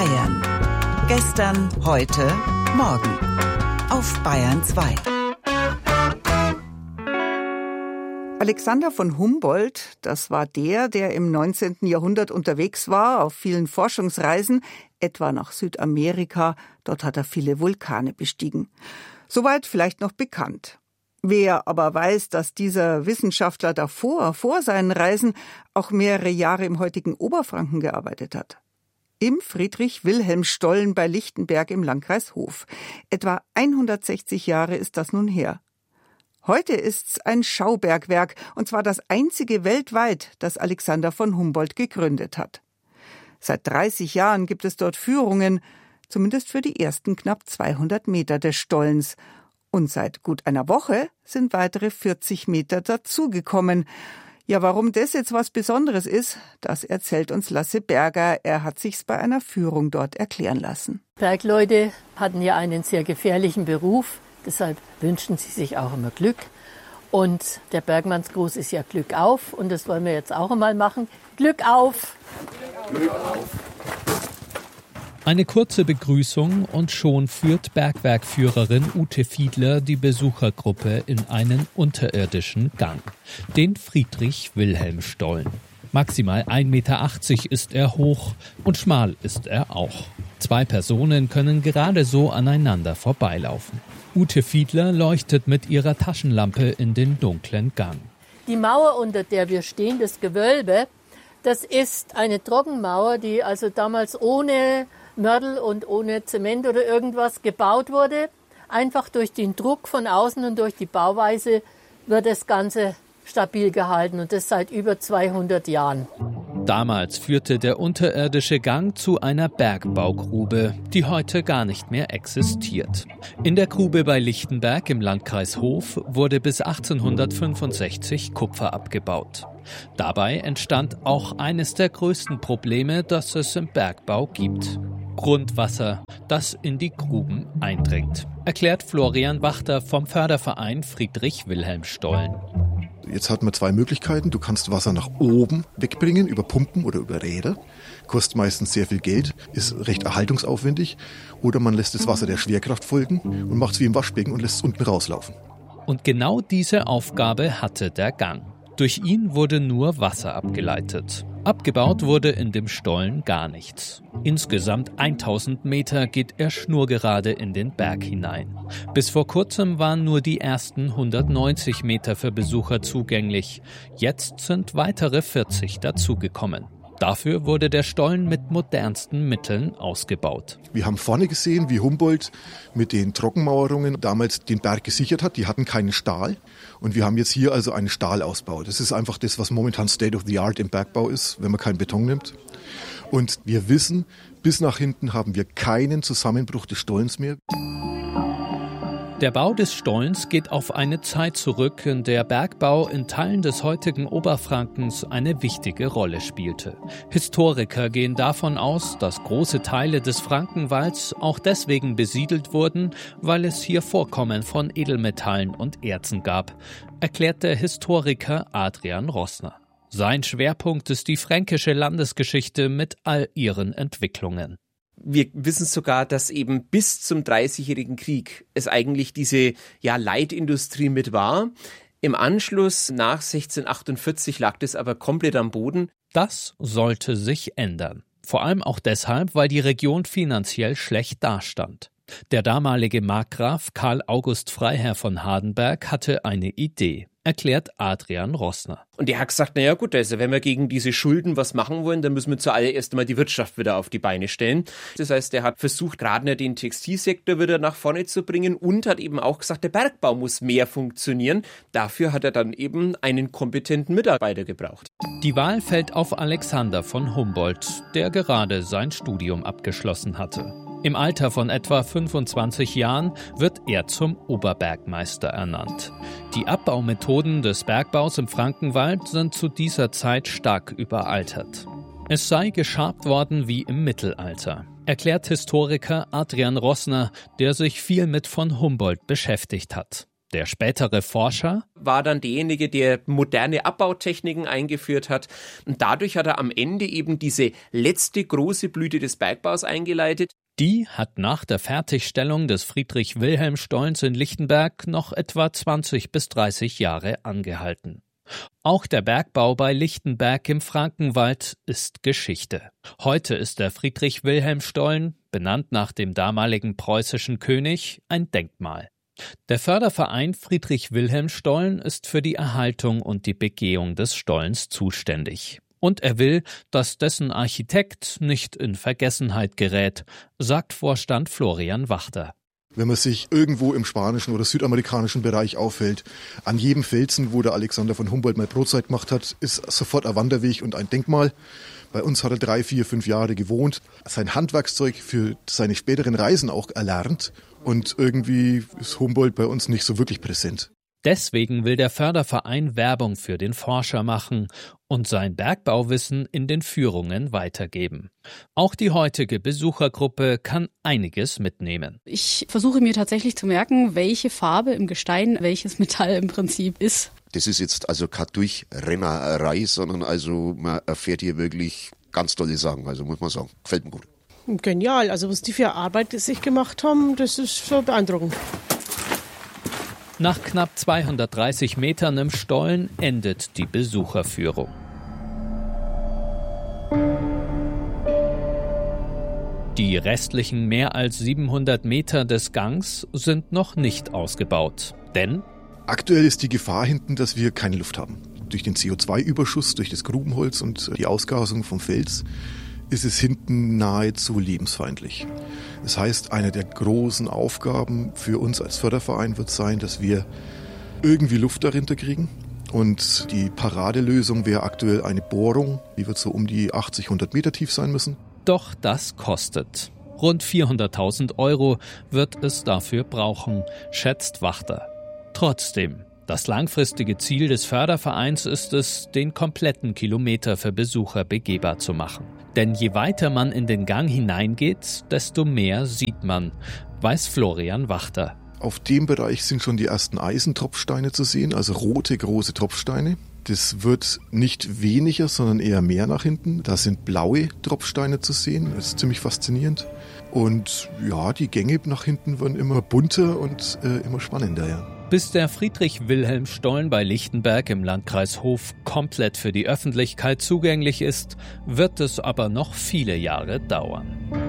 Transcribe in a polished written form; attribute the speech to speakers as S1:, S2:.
S1: Bayern. Gestern, heute, morgen. Auf Bayern 2.
S2: Alexander von Humboldt, das war der im 19. Jahrhundert unterwegs war, auf vielen Forschungsreisen, etwa nach Südamerika. Dort hat er viele Vulkane bestiegen. Soweit vielleicht noch bekannt. Wer aber weiß, dass dieser Wissenschaftler davor, vor seinen Reisen, auch mehrere Jahre im heutigen Oberfranken gearbeitet hat? Im Friedrich-Wilhelm-Stollen bei Lichtenberg im Landkreis Hof. Etwa 160 Jahre ist das nun her. Heute ist's ein Schaubergwerk, und zwar das einzige weltweit, das Alexander von Humboldt gegründet hat. Seit 30 Jahren gibt es dort Führungen, zumindest für die ersten knapp 200 Meter des Stollens. Und seit gut einer Woche sind weitere 40 Meter dazugekommen. Ja, warum das jetzt was Besonderes ist, das erzählt uns Lasse Berger. Er hat sich's bei einer Führung dort erklären lassen.
S3: Bergleute hatten ja einen sehr gefährlichen Beruf. Deshalb wünschen sie sich auch immer Glück. Und der Bergmannsgruß ist ja Glück auf. Und das wollen wir jetzt auch einmal machen. Glück auf!
S4: Glück auf!
S5: Eine kurze Begrüßung und schon führt Bergwerkführerin Ute Fiedler die Besuchergruppe in einen unterirdischen Gang, den Friedrich-Wilhelm-Stollen. Maximal 1,80 Meter ist er hoch und schmal ist er auch. 2 Personen können gerade so aneinander vorbeilaufen. Ute Fiedler leuchtet mit ihrer Taschenlampe in den dunklen Gang.
S3: Die Mauer, unter der wir stehen, das Gewölbe, das ist eine Trockenmauer, die also damals ohne Mörtel und ohne Zement oder irgendwas gebaut wurde. Einfach durch den Druck von außen und durch die Bauweise wird das Ganze stabil gehalten, und das seit über 200 Jahren.
S5: Damals führte der unterirdische Gang zu einer Bergbaugrube, die heute gar nicht mehr existiert. In der Grube bei Lichtenberg im Landkreis Hof wurde bis 1865 Kupfer abgebaut. Dabei entstand auch eines der größten Probleme, das es im Bergbau gibt: Grundwasser, das in die Gruben eindringt, erklärt Florian Wachter vom Förderverein Friedrich-Wilhelm-Stollen.
S6: Jetzt hat man 2 Möglichkeiten. Du kannst Wasser nach oben wegbringen, über Pumpen oder über Räder. Kostet meistens sehr viel Geld, ist recht erhaltungsaufwendig. Oder man lässt das Wasser der Schwerkraft folgen und macht es wie im Waschbecken und lässt es unten rauslaufen.
S5: Und genau diese Aufgabe hatte der Gang. Durch ihn wurde nur Wasser abgeleitet. Abgebaut wurde in dem Stollen gar nichts. Insgesamt 1000 Meter geht er schnurgerade in den Berg hinein. Bis vor kurzem waren nur die ersten 190 Meter für Besucher zugänglich. Jetzt sind weitere 40 dazugekommen. Dafür wurde der Stollen mit modernsten Mitteln ausgebaut.
S6: Wir haben vorne gesehen, wie Humboldt mit den Trockenmauerungen damals den Berg gesichert hat. Die hatten keinen Stahl. Und wir haben jetzt hier also einen Stahlausbau. Das ist einfach das, was momentan State of the Art im Bergbau ist, wenn man keinen Beton nimmt. Und wir wissen, bis nach hinten haben wir keinen Zusammenbruch des Stollens mehr.
S5: Der Bau des Stollens geht auf eine Zeit zurück, in der Bergbau in Teilen des heutigen Oberfrankens eine wichtige Rolle spielte. Historiker gehen davon aus, dass große Teile des Frankenwalds auch deswegen besiedelt wurden, weil es hier Vorkommen von Edelmetallen und Erzen gab, erklärt der Historiker Adrian Rossner. Sein Schwerpunkt ist die fränkische Landesgeschichte mit all ihren Entwicklungen.
S4: Wir wissen sogar, dass eben bis zum 30-jährigen Krieg es eigentlich diese Leitindustrie mit war. Im Anschluss nach 1648 lag das aber komplett am Boden.
S5: Das sollte sich ändern. Vor allem auch deshalb, weil die Region finanziell schlecht dastand. Der damalige Markgraf Karl August Freiherr von Hardenberg hatte eine Idee, erklärt Adrian Rossner.
S4: Und der hat gesagt, naja gut, also wenn wir gegen diese Schulden was machen wollen, dann müssen wir zuallererst mal die Wirtschaft wieder auf die Beine stellen. Das heißt, der hat versucht, gerade den Textilsektor wieder nach vorne zu bringen und hat eben auch gesagt, der Bergbau muss mehr funktionieren. Dafür hat er dann eben einen kompetenten Mitarbeiter gebraucht.
S5: Die Wahl fällt auf Alexander von Humboldt, der gerade sein Studium abgeschlossen hatte. Im Alter von etwa 25 Jahren wird er zum Oberbergmeister ernannt. Die Abbaumethoden des Bergbaus im Frankenwald sind zu dieser Zeit stark überaltert. Es sei geschabt worden wie im Mittelalter, erklärt Historiker Adrian Rossner, der sich viel mit von Humboldt beschäftigt hat. Der spätere Forscher
S4: war dann derjenige, der moderne Abbautechniken eingeführt hat. Und dadurch hat er am Ende eben diese letzte große Blüte des Bergbaus eingeleitet.
S5: Die hat nach der Fertigstellung des Friedrich-Wilhelm-Stollens in Lichtenberg noch etwa 20 bis 30 Jahre angehalten. Auch der Bergbau bei Lichtenberg im Frankenwald ist Geschichte. Heute ist der Friedrich-Wilhelm-Stollen, benannt nach dem damaligen preußischen König, ein Denkmal. Der Förderverein Friedrich-Wilhelm-Stollen ist für die Erhaltung und die Begehung des Stollens zuständig. Und er will, dass dessen Architekt nicht in Vergessenheit gerät, sagt Vorstand Florian Wachter.
S6: Wenn man sich irgendwo im spanischen oder südamerikanischen Bereich aufhält, an jedem Felsen, wo der Alexander von Humboldt mal Brotzeit gemacht hat, ist sofort ein Wanderweg und ein Denkmal. Bei uns hat er 3, 4, 5 Jahre gewohnt, sein Handwerkszeug für seine späteren Reisen auch erlernt. Und irgendwie ist Humboldt bei uns nicht so wirklich präsent.
S5: Deswegen will der Förderverein Werbung für den Forscher machen und sein Bergbauwissen in den Führungen weitergeben. Auch die heutige Besuchergruppe kann einiges mitnehmen.
S7: Ich versuche mir tatsächlich zu merken, welche Farbe im Gestein welches Metall im Prinzip ist.
S8: Das ist jetzt also keine Durchrennerei, sondern also man erfährt hier wirklich ganz tolle Sachen. Also muss man sagen, gefällt mir gut.
S9: Genial, also was die für Arbeit sich gemacht haben, das ist schon beeindruckend.
S5: Nach knapp 230 Metern im Stollen endet die Besucherführung. Die restlichen mehr als 700 Meter des Gangs sind noch nicht ausgebaut, denn
S6: aktuell ist die Gefahr hinten, dass wir keine Luft haben. Durch den CO2-Überschuss, durch das Grubenholz und die Ausgasung vom Fels ist es hinten nahezu lebensfeindlich. Das heißt, eine der großen Aufgaben für uns als Förderverein wird sein, dass wir irgendwie Luft dahinter kriegen. Und die Paradelösung wäre aktuell eine Bohrung, die wird so um die 80, 100 Meter tief sein müssen.
S5: Doch das kostet. Rund 400.000 Euro wird es dafür brauchen, schätzt Wachter. Trotzdem, das langfristige Ziel des Fördervereins ist es, den kompletten Kilometer für Besucher begehbar zu machen. Denn je weiter man in den Gang hineingeht, desto mehr sieht man, weiß Florian Wachter.
S6: Auf dem Bereich sind schon die ersten Eisentropfsteine zu sehen, also rote, große Tropfsteine. Das wird nicht weniger, sondern eher mehr nach hinten. Da sind blaue Tropfsteine zu sehen, das ist ziemlich faszinierend. Und ja, die Gänge nach hinten werden immer bunter und immer spannender, ja.
S5: Bis der Friedrich-Wilhelm-Stollen bei Lichtenberg im Landkreis Hof komplett für die Öffentlichkeit zugänglich ist, wird es aber noch viele Jahre dauern.